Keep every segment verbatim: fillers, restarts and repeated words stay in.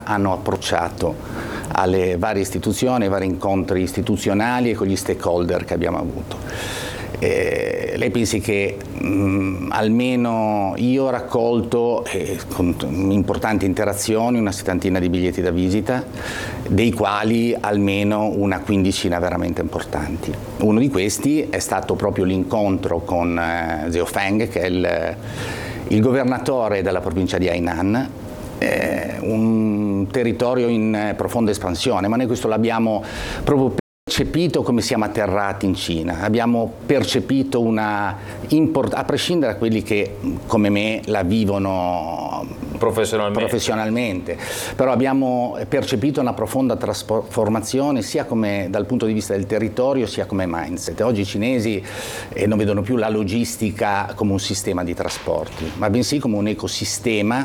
hanno approcciato alle varie istituzioni, ai vari incontri istituzionali e con gli stakeholder che abbiamo avuto. Eh, lei pensi che mh, almeno io ho raccolto eh, con importanti interazioni una settantina di biglietti da visita, dei quali almeno una quindicina veramente importanti. Uno di questi è stato proprio l'incontro con eh, Zhou Feng, che è il, il governatore della provincia di Hainan, eh, un territorio in profonda espansione, ma noi questo l'abbiamo proprio percepito come siamo atterrati in Cina. Abbiamo percepito una import- a prescindere da quelli che come me la vivono professionalmente. professionalmente, però abbiamo percepito una profonda trasformazione sia come dal punto di vista del territorio sia come mindset. Oggi i cinesi eh, non vedono più la logistica come un sistema di trasporti, ma bensì come un ecosistema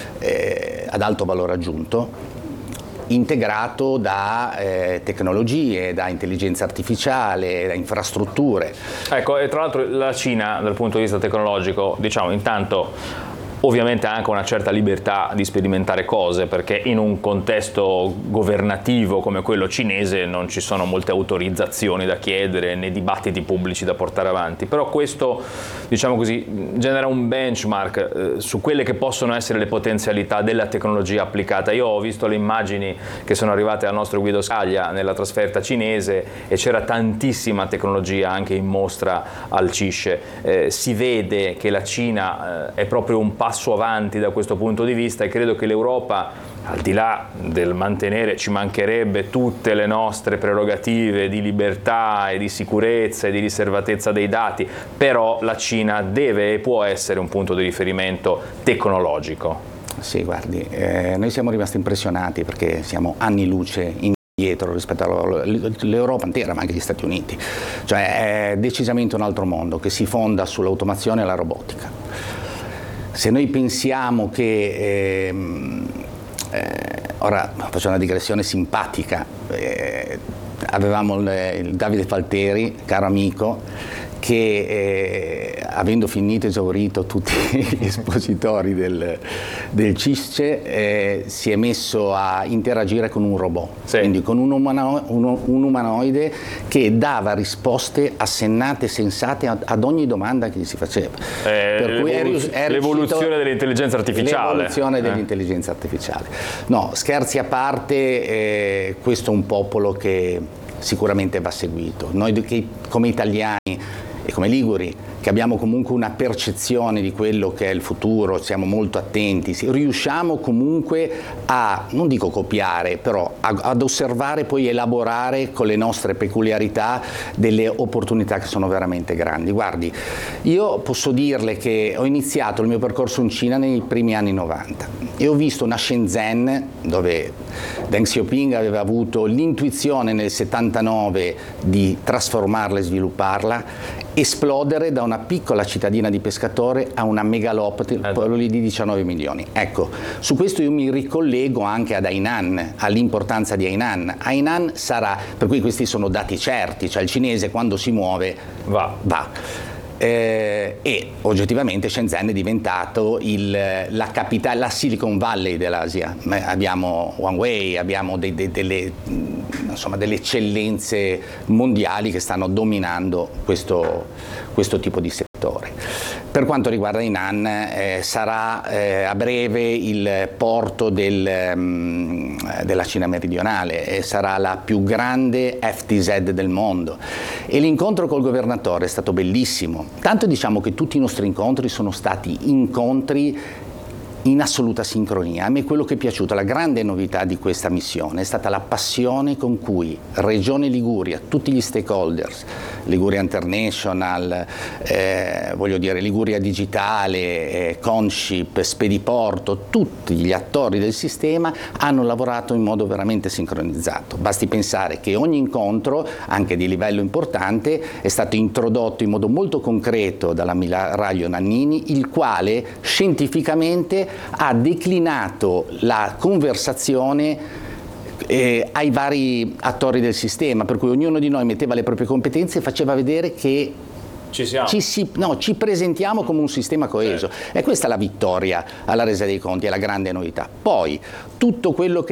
eh, ad alto valore aggiunto, integrato da eh, tecnologie, da intelligenza artificiale, da infrastrutture. Ecco, e tra l'altro la Cina dal punto di vista tecnologico, diciamo, intanto ovviamente ha anche una certa libertà di sperimentare cose, perché in un contesto governativo come quello cinese non ci sono molte autorizzazioni da chiedere né dibattiti pubblici da portare avanti, però questo, diciamo così, genera un benchmark eh, su quelle che possono essere le potenzialità della tecnologia applicata. Io ho visto le immagini che sono arrivate al nostro Guido Scaglia nella trasferta cinese e c'era tantissima tecnologia anche in mostra al CISCE. Eh, si vede che la Cina eh, è proprio un passo avanti da questo punto di vista, e credo che l'Europa, al di là del mantenere, ci mancherebbe, tutte le nostre prerogative di libertà e di sicurezza e di riservatezza dei dati, però la Cina deve e può essere un punto di riferimento tecnologico. Sì, guardi, eh, noi siamo rimasti impressionati perché siamo anni luce indietro rispetto all'Europa intera, ma anche gli Stati Uniti. Cioè è decisamente un altro mondo che si fonda sull'automazione e la robotica. Se noi pensiamo che, ehm, eh, ora faccio una digressione simpatica, eh, avevamo il, il Davide Falteri, caro amico, che eh, avendo finito, esaurito tutti gli espositori del, del CISCE, eh, si è messo a interagire con un robot, sì. Quindi con un, umano, un, un umanoide che dava risposte assennate, sensate ad, ad ogni domanda che gli si faceva. Eh, per cui è rius- è l'evoluzione dell'intelligenza artificiale. L'evoluzione eh. dell'intelligenza artificiale. No, scherzi a parte, eh, questo è un popolo che sicuramente va seguito. Noi che, come italiani e come liguri, che abbiamo comunque una percezione di quello che è il futuro, siamo molto attenti, riusciamo comunque a, non dico copiare, però a, ad osservare, poi elaborare con le nostre peculiarità delle opportunità che sono veramente grandi. Guardi, io posso dirle che ho iniziato il mio percorso in Cina nei primi anni novanta e ho visto una Shenzhen dove Deng Xiaoping aveva avuto l'intuizione nel settantanove di trasformarla e svilupparla, esplodere da una piccola cittadina di pescatore a una megalopoli di diciannove milioni. Ecco, su questo io mi ricollego anche ad Hainan, all'importanza di Hainan. Hainan sarà, per cui questi sono dati certi, cioè il cinese quando si muove va. va. Eh, e oggettivamente Shenzhen è diventato il, la capitale, la Silicon Valley dell'Asia. Abbiamo Huawei, abbiamo de, de, delle, insomma, delle eccellenze mondiali che stanno dominando questo, questo tipo di settore. Per quanto riguarda Hainan, eh, sarà eh, a breve il porto del, um, della Cina meridionale e sarà la più grande F T Z del mondo. E l'incontro col governatore è stato bellissimo. Tanto diciamo che tutti i nostri incontri sono stati incontri in assoluta sincronia. A me quello che è piaciuto, la grande novità di questa missione è stata la passione con cui Regione Liguria, tutti gli stakeholders, Liguria International, eh, voglio dire Liguria Digitale, eh, Conship, Spediporto, tutti gli attori del sistema hanno lavorato in modo veramente sincronizzato. Basti pensare che ogni incontro, anche di livello importante, è stato introdotto in modo molto concreto dall'ammiraglio Nannini, il quale scientificamente ha declinato la conversazione eh, ai vari attori del sistema, per cui ognuno di noi metteva le proprie competenze e faceva vedere che ci, siamo. Ci, si, no, ci presentiamo come un sistema coeso. Certo. E questa è la vittoria alla resa dei conti, è la grande novità. Poi tutto quello che